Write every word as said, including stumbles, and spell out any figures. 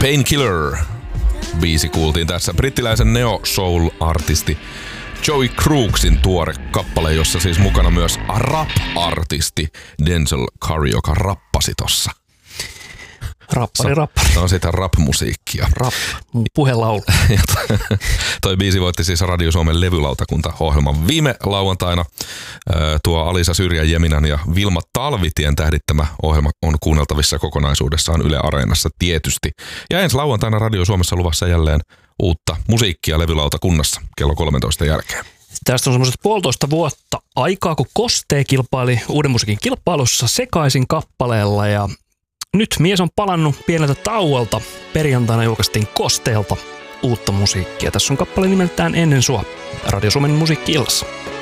Painkiller biisi kuultiin tässä. Brittiläisen neo-soul-artisti Joey Crooksin tuore kappale, jossa siis mukana myös rap-artisti Denzel Curry, joka rappasi tossa. Rappari, rappari. Se on sitä rap-musiikkia. Rap, puhelaulu. Toi biisi voitti siis Radio Suomen levylautakunta-ohjelman viime lauantaina. Tuo Alisa Syrjä-Jeminän ja Vilma Talvitien tähdittämä ohjelma on kuunneltavissa kokonaisuudessaan Yle Areenassa tietysti. Ja ensi lauantaina Radio Suomessa luvassa jälleen uutta musiikkia levylautakunnassa kello kolmetoista jälkeen. Tästä on semmoiset puolitoista vuotta aikaa, kun Kostee kilpaili uuden musiikin kilpailussa Sekaisin kappaleella ja nyt mies on palannut pieneltä tauolta. Perjantaina julkaistiin Kosteelta uutta musiikkia. Tässä on kappale nimeltään Ennen sua Radio Suomen musiikki-illassa.